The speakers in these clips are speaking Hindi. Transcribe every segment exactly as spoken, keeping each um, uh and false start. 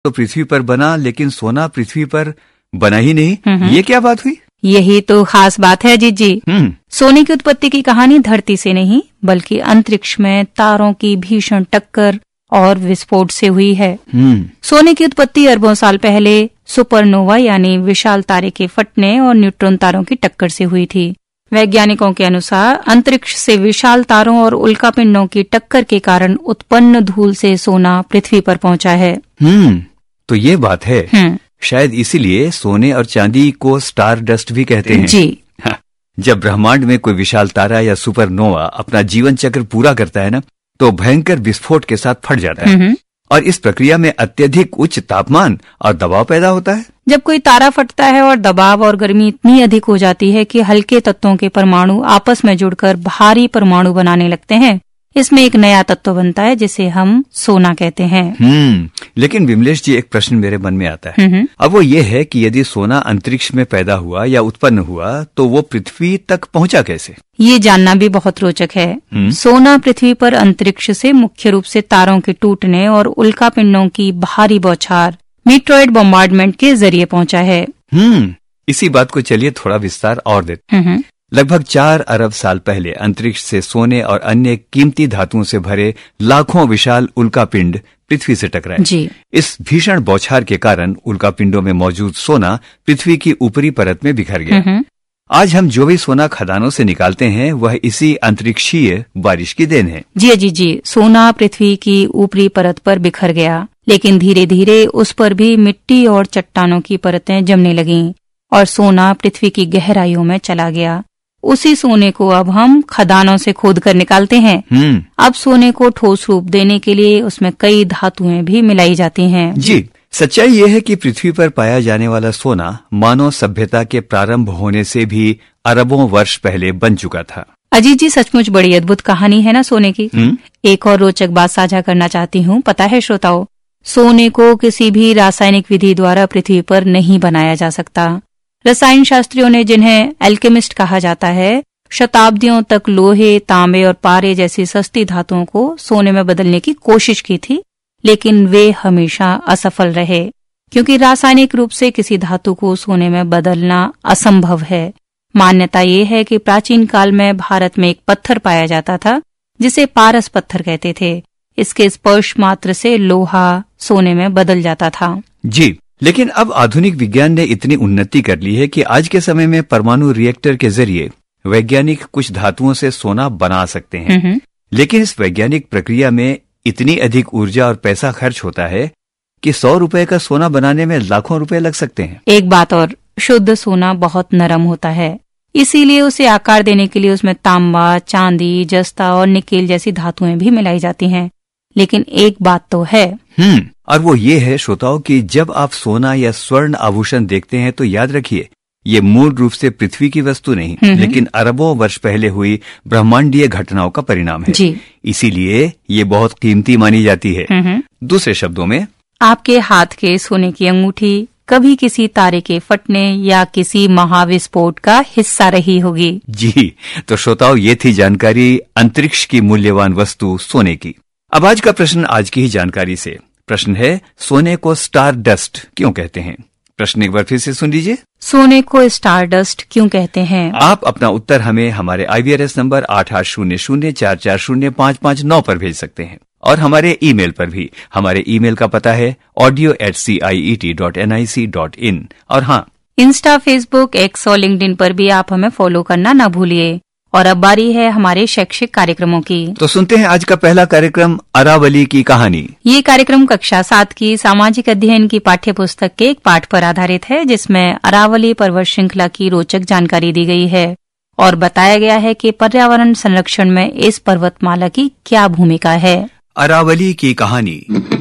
तो पृथ्वी पर बना, लेकिन सोना पृथ्वी पर बना ही नहीं। ये क्या बात हुई? यही तो खास बात है अजीत जी। सोने की उत्पत्ति की कहानी धरती से नहीं बल्कि अंतरिक्ष में तारों की भीषण टक्कर और विस्फोट से हुई है। सोने की उत्पत्ति अरबों साल पहले सुपरनोवा यानी विशाल तारे के फटने और न्यूट्रॉन तारों की टक्कर से हुई थी। वैज्ञानिकों के अनुसार अंतरिक्ष से विशाल तारों और उल्कापिंडों की टक्कर के कारण उत्पन्न धूल से सोना पृथ्वी पर पहुंचा है। हम्म तो ये बात है। शायद इसीलिए सोने और चांदी को स्टार डस्ट भी कहते हैं। जी। हाँ, जब ब्रह्मांड में कोई विशाल तारा या सुपरनोवा अपना जीवन चक्र पूरा करता है ना, तो भयंकर विस्फोट के साथ फट जाता है और इस प्रक्रिया में अत्यधिक उच्च तापमान और दबाव पैदा होता है। जब कोई तारा फटता है और दबाव और गर्मी इतनी अधिक हो जाती है कि हल्के तत्वों के परमाणु आपस में जुड़कर भारी परमाणु बनाने लगते हैं, इसमें एक नया तत्व बनता है जिसे हम सोना कहते हैं। हम्म लेकिन विमलेश जी, एक प्रश्न मेरे मन में आता है। अब वो ये है कि यदि सोना अंतरिक्ष में पैदा हुआ या उत्पन्न हुआ तो वो पृथ्वी तक पहुंचा कैसे? ये जानना भी बहुत रोचक है। सोना पृथ्वी पर अंतरिक्ष से मुख्य रूप से तारों के टूटने और उल्कापिंडों की भारी बौछार मीटरॉइड बॉम्बार्डमेंट के जरिए पहुंचा है। हम्म इसी बात को चलिए थोड़ा विस्तार और देते हैं। लगभग चार अरब साल पहले अंतरिक्ष से सोने और अन्य कीमती धातुओं से भरे लाखों विशाल उल्कापिंड पृथ्वी से टकराए। जी। इस भीषण बौछार के कारण उल्कापिंडों में मौजूद सोना पृथ्वी की ऊपरी परत में बिखर गया। आज हम जो भी सोना खदानों से निकालते हैं वह इसी अंतरिक्षीय बारिश की देन है। जी जी जी सोना पृथ्वी की ऊपरी परत पर बिखर गया, लेकिन धीरे धीरे उस पर भी मिट्टी और चट्टानों की परतें जमने लगीं और सोना पृथ्वी की गहराइयों में चला गया। उसी सोने को अब हम खदानों से खोद कर निकालते हैं। अब सोने को ठोस रूप देने के लिए उसमें कई धातुएं भी मिलाई जाती हैं। जी, सच्चाई ये है कि पृथ्वी पर पाया जाने वाला सोना मानव सभ्यता के प्रारंभ होने से भी अरबों वर्ष पहले बन चुका था। अजीत जी, सचमुच बड़ी अद्भुत कहानी है ना सोने की। हुँ? एक और रोचक बात साझा करना चाहती हूँ। पता है श्रोताओं, सोने को किसी भी रासायनिक विधि द्वारा पृथ्वी पर नहीं बनाया जा सकता। रसायन शास्त्रियों ने, जिन्हें एल्केमिस्ट कहा जाता है, शताब्दियों तक लोहे, तांबे और पारे जैसी सस्ती धातुओं को सोने में बदलने की कोशिश की थी, लेकिन वे हमेशा असफल रहे, क्योंकि रासायनिक रूप से किसी धातु को सोने में बदलना असंभव है। मान्यता ये है कि प्राचीन काल में भारत में एक पत्थर पाया जाता था जिसे पारस पत्थर कहते थे। इसके स्पर्श मात्र से लोहा सोने में बदल जाता था। जी, लेकिन अब आधुनिक विज्ञान ने इतनी उन्नति कर ली है कि आज के समय में परमाणु रिएक्टर के जरिए वैज्ञानिक कुछ धातुओं से सोना बना सकते हैं। लेकिन इस वैज्ञानिक प्रक्रिया में इतनी अधिक ऊर्जा और पैसा खर्च होता है कि सौ रुपए का सोना बनाने में लाखों रुपए लग सकते हैं। एक बात और, शुद्ध सोना बहुत नरम होता है, इसीलिए उसे आकार देने के लिए उसमें तांबा, चांदी, जस्ता और निकेल जैसी धातुएं भी मिलाई जाती हैं। लेकिन एक बात तो है, हम्म और वो ये है श्रोताओं कि जब आप सोना या स्वर्ण आभूषण देखते हैं तो याद रखिए, ये मूल रूप से पृथ्वी की वस्तु नहीं, लेकिन अरबों वर्ष पहले हुई ब्रह्मांडीय घटनाओं का परिणाम है। जी। इसीलिए ये बहुत कीमती मानी जाती है। दूसरे शब्दों में, आपके हाथ के सोने की अंगूठी कभी किसी तारे के फटने या किसी महाविस्फोट का हिस्सा रही होगी। जी, तो श्रोताओं, ये थी जानकारी अंतरिक्ष की मूल्यवान वस्तु सोने की। अब आज का प्रश्न आज की ही जानकारी से। प्रश्न है, सोने को स्टार डस्ट क्यों कहते हैं? प्रश्न एक बार फिर से सुन लीजिए। सोने को स्टार डस्ट क्यों कहते हैं? आप अपना उत्तर हमें हमारे आई वी आर एस नंबर आठ आठ शून्य शून्य चार चार शून्य पाँच पाँच नौ पर भेज सकते हैं और हमारे ईमेल पर भी। हमारे ईमेल का पता है audio eight C I E T dot N I C dot in. और हाँ, इंस्टा, फेसबुक, एक्स और लिंक्डइन पर भी आप हमें फॉलो करना न भूलिए। और अब बारी है हमारे शैक्षिक कार्यक्रमों की। तो सुनते हैं आज का पहला कार्यक्रम, अरावली की कहानी। ये कार्यक्रम कक्षा सात की सामाजिक अध्ययन की पाठ्य पुस्तक के एक पाठ पर आधारित है, जिसमें अरावली पर्वत श्रृंखला की रोचक जानकारी दी गई है और बताया गया है कि पर्यावरण संरक्षण में इस पर्वतमाला की क्या भूमिका है। अरावली की कहानी।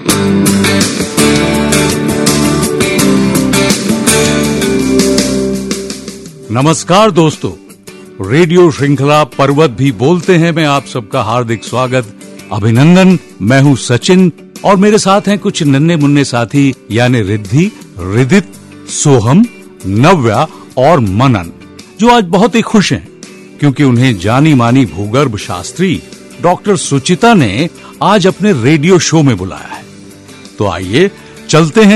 नमस्कार दोस्तों, रेडियो श्रृंखला पर्वत भी बोलते हैं में आप सबका हार्दिक स्वागत, अभिनंदन। मैं हूं सचिन और मेरे साथ हैं कुछ नन्हे मुन्ने साथी, यानी रिद्धि, रिदित, सोहम, नव्या और मनन, जो आज बहुत ही खुश हैं क्योंकि उन्हें जानी मानी भूगर्भ शास्त्री डॉक्टर सुचिता ने आज अपने रेडियो शो में बुलाया है। तो आइए चलते हैं